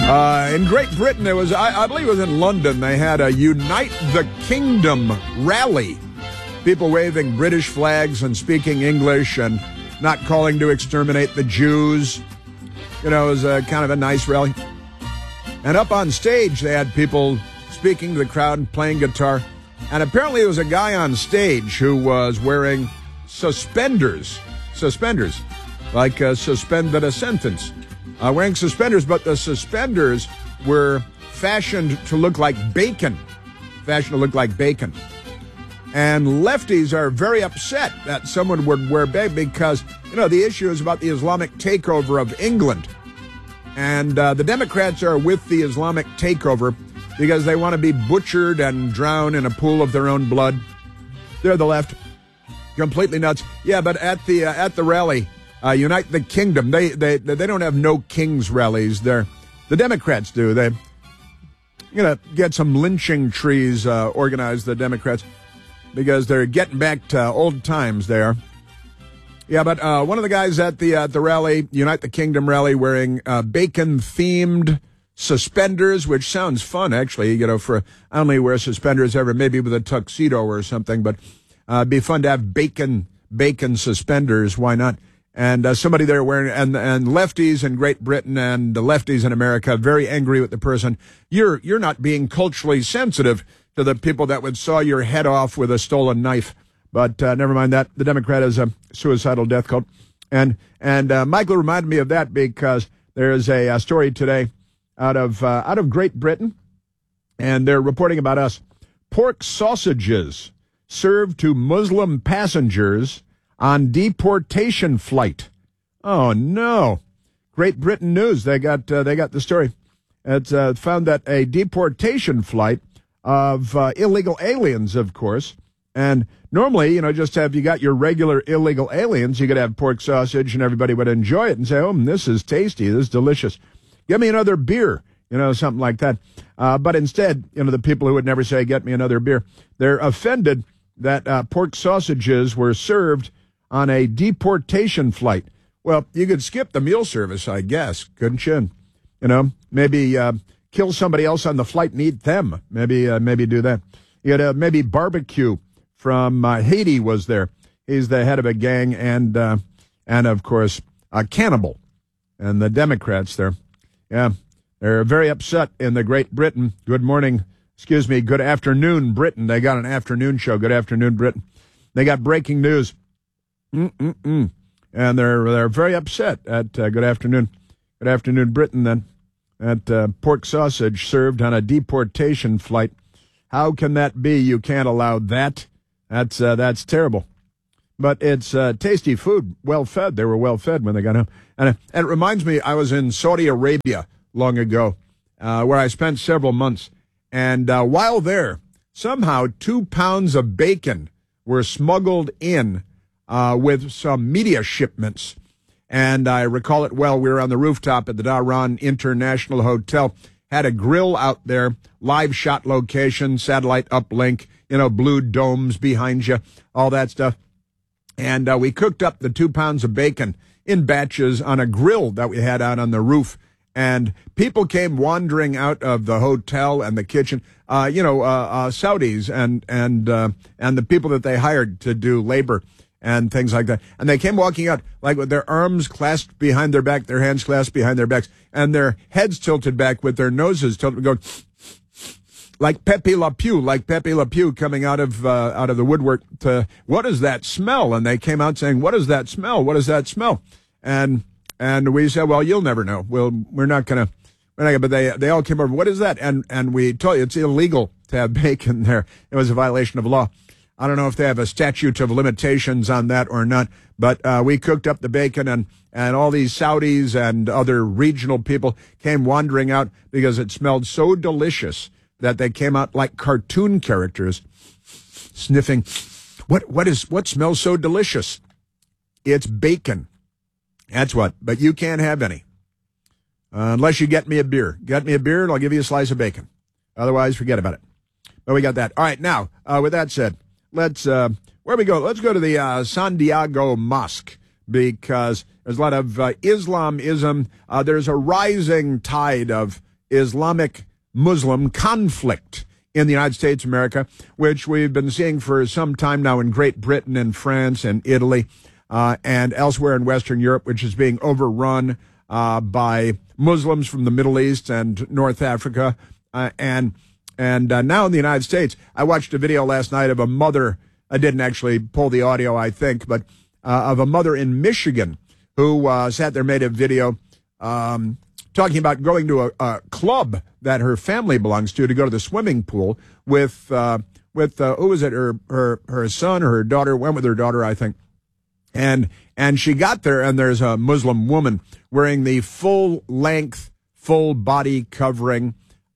In Great Britain, there was, I believe it was in London, they had a Unite the Kingdom rally. People waving British flags and speaking English and not calling to exterminate the Jews. You know, it was a kind of a nice rally. And up on stage, they had people speaking to the crowd and playing guitar. And apparently there was a guy on stage who was wearing suspenders, like suspended a sentence. Wearing suspenders, but the suspenders were fashioned to look like bacon. And lefties are very upset that someone would wear bacon because, you know, the issue is about the Islamic takeover of England. And the Democrats are with the Islamic takeover because they want to be butchered and drown in a pool of their own blood. They're the left. Completely nuts. Yeah, but at the rally, Unite the Kingdom, they don't have no kings rallies. The Democrats do. They're going to get some lynching trees organized, the Democrats, because they're getting back to old times there. Yeah, but one of the guys at the rally, Unite the Kingdom rally, wearing bacon-themed suspenders, which sounds fun, actually. You know, I only wear suspenders ever, maybe with a tuxedo or something, but it'd be fun to have bacon suspenders. Why not? And somebody there wearing, and lefties in Great Britain and the lefties in America, very angry with the person. You're not being culturally sensitive to the people that would saw your head off with a stolen knife. But never mind that. The Democrat is a suicidal death cult. And Michael reminded me of that because there is a story today out of Great Britain, and they're reporting about us. Pork sausages served to Muslim passengers on deportation flight. Oh no! Great Britain news. They got the story. It's found that a deportation flight of illegal aliens, of course. And normally, you know, just you got your regular illegal aliens, you could have pork sausage and everybody would enjoy it and say, oh, this is tasty, this is delicious. Give me another beer, you know, something like that. But instead, you know, the people who would never say, get me another beer, they're offended that pork sausages were served on a deportation flight. Well, you could skip the meal service, I guess, couldn't you? You know, maybe kill somebody else on the flight and eat them. Maybe do that. You could maybe barbecue. From Haiti was there. He's the head of a gang and of course a cannibal. And the Democrats there, yeah, they're very upset in the Great Britain. Good afternoon, Britain. They got an afternoon show. Good afternoon, Britain. They got breaking news. And they're very upset at Good afternoon, Britain. Then at pork sausage served on a deportation flight. How can that be? You can't allow that. That's terrible. But it's tasty food, well-fed. They were well-fed when they got home. And it reminds me, I was in Saudi Arabia long ago, where I spent several months. And while there, somehow 2 pounds of bacon were smuggled in with some media shipments. And I recall it well. We were on the rooftop at the Dhahran International Hotel, had a grill out there, live shot location, satellite uplink, you know, blue domes behind you, all that stuff. And we cooked up the 2 pounds of bacon in batches on a grill that we had out on the roof. And people came wandering out of the hotel and the kitchen, Saudis and the people that they hired to do labor and things like that. And they came walking out like with their arms clasped behind their back, their hands clasped behind their backs, and their heads tilted back with their noses tilted, going like Pepe Le Pew coming out of the woodwork to, what is that smell? And they came out saying, what is that smell? What is that smell? And we said, well, you'll never know. We're not gonna, but they all came over. What is that? And we told you it's illegal to have bacon there. It was a violation of law. I don't know if they have a statute of limitations on that or not, but we cooked up the bacon and all these Saudis and other regional people came wandering out because it smelled so delicious that they came out like cartoon characters sniffing. What smells so delicious? It's bacon. That's what. But you can't have any. Unless you get me a beer. Get me a beer and I'll give you a slice of bacon. Otherwise, forget about it. But we got that. All right. Now, with that said, let's, where we go? Let's go to the Santiago Mosque because there's a lot of Islamism. There's a rising tide of Islamic Muslim conflict in the United States of America, which we've been seeing for some time now in Great Britain and France and Italy and elsewhere in Western Europe, which is being overrun by Muslims from the Middle East and North Africa. And now in the United States, I watched a video last night of a mother. I didn't actually pull the audio, I think, but of a mother in Michigan who sat there, made a video talking about going to a club that her family belongs to go to the swimming pool with who was it? Her son or her daughter, went with her daughter, I think. And she got there, and there's a Muslim woman wearing the full length, full body covering,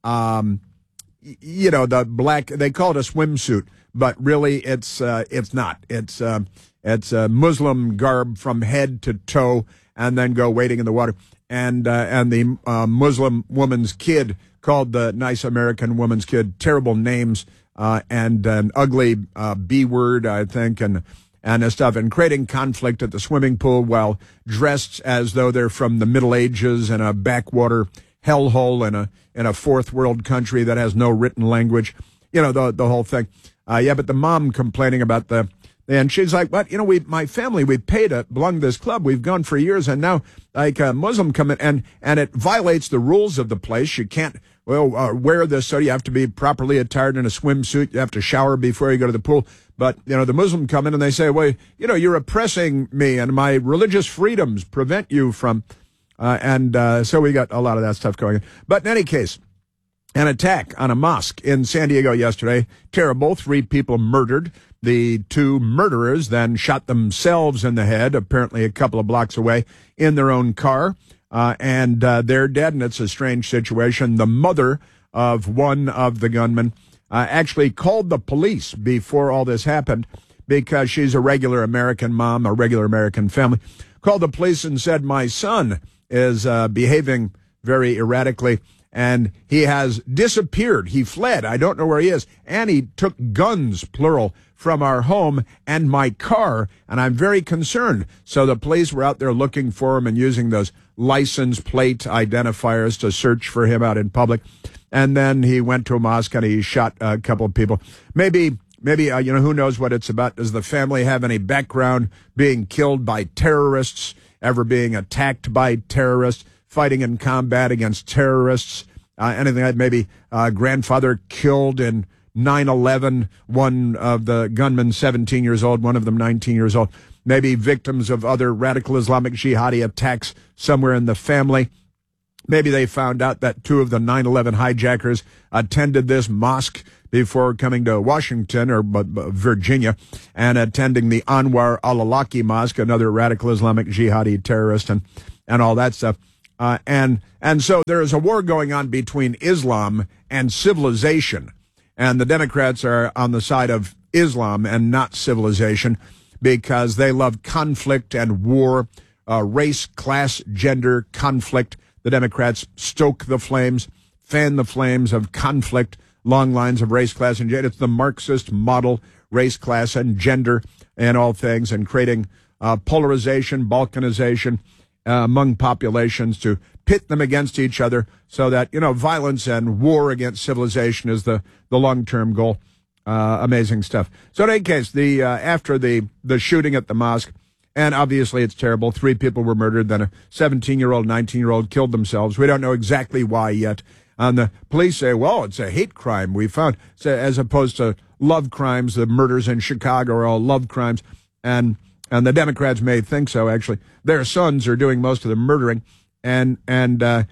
the black, they call it a swimsuit, but really it's not. It's a Muslim garb from head to toe, and then go wading in the water. And the Muslim woman's kid called the nice American woman's kid terrible names, and an ugly B word, I think, and stuff, and creating conflict at the swimming pool while dressed as though they're from the Middle Ages in a backwater hellhole in a fourth world country that has no written language. The whole thing. But the mom complaining about and she's like, but, my family, we paid to belong to this club. We've gone for years, and now, like, a Muslim come in, and it violates the rules of the place. You can't, wear this, so you have to be properly attired in a swimsuit. You have to shower before you go to the pool. But, the Muslim come in and they say, well, you're oppressing me, and my religious freedoms prevent you from, so we got a lot of that stuff going on. But in any case, an attack on a mosque in San Diego yesterday, terrible, 3 people murdered. The 2 murderers then shot themselves in the head, apparently a couple of blocks away, in their own car, and they're dead, and it's a strange situation. The mother of one of the gunmen actually called the police before all this happened, because she's a regular American mom, a regular American family, called the police and said, my son is behaving very erratically, and he has disappeared. He fled. I don't know where he is. And he took guns, plural, from our home and my car, and I'm very concerned. So the police were out there looking for him and using those license plate identifiers to search for him out in public. And then he went to a mosque and he shot a couple of people. Maybe, who knows what it's about. Does the family have any background being killed by terrorists, ever being attacked by terrorists, fighting in combat against terrorists, anything like maybe grandfather killed in 9/11, one of the gunmen 17 years old, one of them 19 years old, maybe victims of other radical Islamic jihadi attacks somewhere in the family. Maybe they found out that 2 of the 9/11 hijackers attended this mosque before coming to Washington or Virginia and attending the Anwar al-Awlaki Mosque, another radical Islamic jihadi terrorist, and all that stuff. And so there is a war going on between Islam and civilization. And the Democrats are on the side of Islam and not civilization because they love conflict and war, race, class, gender conflict. The Democrats stoke the flames, fan the flames of conflict, long lines of race, class, and gender. It's the Marxist model, race, class, and gender and all things, and creating polarization, balkanization among populations to pit them against each other so that, violence and war against civilization is the long-term goal. Amazing stuff. So in any case, after the shooting at the mosque, and obviously it's terrible, 3 people were murdered, then a 17-year-old, 19-year-old killed themselves. We don't know exactly why yet. And the police say, well, it's a hate crime we found, so, as opposed to love crimes. The murders in Chicago are all love crimes. And the Democrats may think so, actually. Their sons are doing most of the murdering. And they're,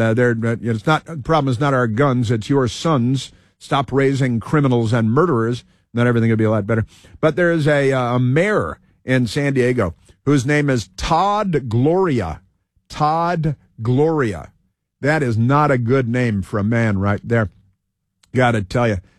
it's not, the problem is not our guns, it's your sons. Stop raising criminals and murderers, then everything will be a lot better. But there's a mayor in San Diego whose name is Todd Gloria. Todd Gloria. That is not a good name for a man right there. Got to tell you.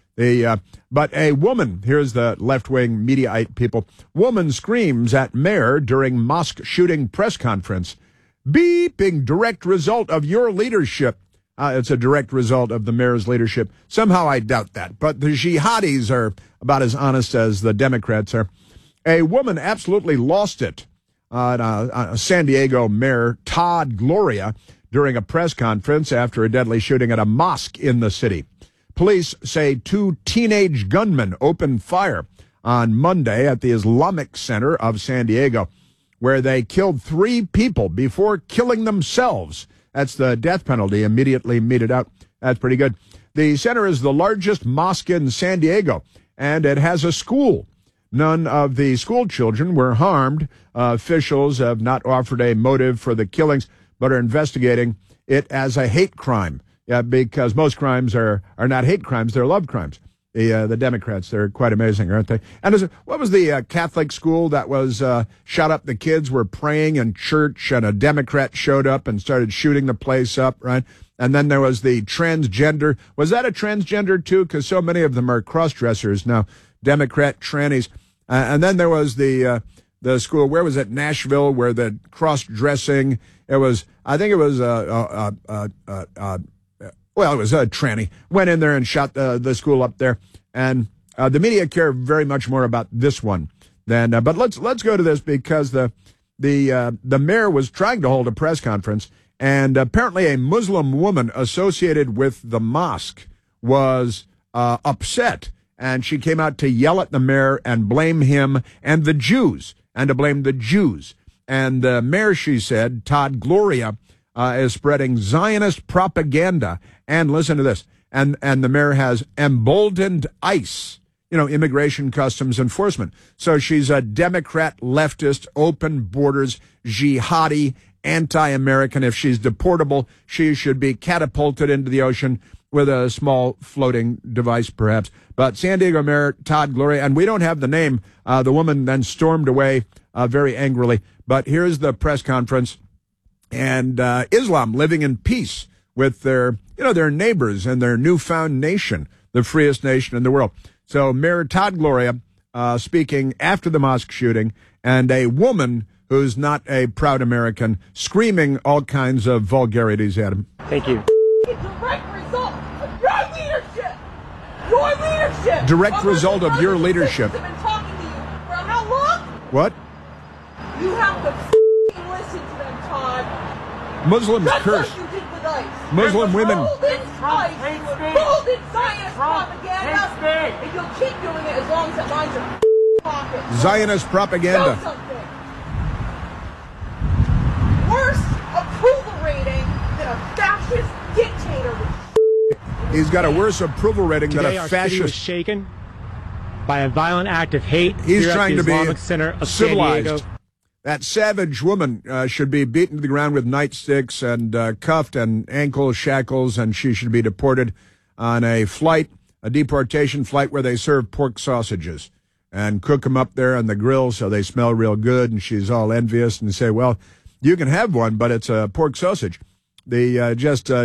But a woman, here's the left-wing Mediaite people, woman screams at mayor during mosque shooting press conference. Beeping direct result of your leadership. It's a direct result of the mayor's leadership. Somehow I doubt that. But the jihadis are about as honest as the Democrats are. A woman absolutely lost it. San Diego Mayor Todd Gloria during a press conference after a deadly shooting at a mosque in the city. Police say 2 teenage gunmen opened fire on Monday at the Islamic Center of San Diego, where they killed 3 people before killing themselves. That's the death penalty immediately meted out. That's pretty good. The center is the largest mosque in San Diego, and it has a school. None of the school children were harmed. Officials have not offered a motive for the killings, but are investigating it as a hate crime. Yeah, because most crimes are not hate crimes, they're love crimes. The Democrats, they're quite amazing, aren't they? And what was the Catholic school that was shot up? The kids were praying in church, and a Democrat showed up and started shooting the place up, right? And then there was the transgender. Was that a transgender, too? Because so many of them are cross-dressers now, Democrat trannies. And then there was the school, where was it, Nashville, where the cross-dressing, it was it was a tranny, went in there and shot the school up there. And the media care very much more about this one than. But let's go to this, because the mayor was trying to hold a press conference, and apparently a Muslim woman associated with the mosque was upset, and she came out to yell at the mayor and blame him and the Jews, and to blame the Jews. And the mayor, she said, Todd Gloria, is spreading Zionist propaganda. And listen to this. And the mayor has emboldened ICE, Immigration Customs Enforcement. So she's a Democrat, leftist, open borders, jihadi, anti-American. If she's deportable, she should be catapulted into the ocean with a small floating device, perhaps. But San Diego Mayor Todd Gloria, and we don't have the name, the woman then stormed away very angrily. But here's the press conference. And Islam living in peace with their neighbors and their newfound nation, the freest nation in the world. So Mayor Todd Gloria speaking after the mosque shooting, and a woman who's not a proud American screaming all kinds of vulgarities at him. Thank you. Direct result of your leadership. Your leadership. Direct result of your leadership. I've been talking to you for how long? What? You have to listen to them, Todd. Muslims Just curse. like you did with ICE. Muslim women. Golden Zionist propaganda. And you'll keep doing it as long as it lines your pockets. Zionist propaganda. Do something. Worse approval rating than a fascist dictator. He's got a worse approval rating than Today, a our city was fascist. shaken by a violent act of hate. He's here trying at the to be Islamic Center of San civilized. Diego. That savage woman should be beaten to the ground with nightsticks and cuffed and ankle shackles, and she should be deported on a deportation flight where they serve pork sausages and cook them up there on the grill so they smell real good, and she's all envious and say, well, you can have one, but it's a pork sausage.